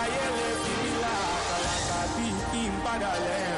ayé lè fi mí là kàlàkà bí kí n padà lẹ́yìn.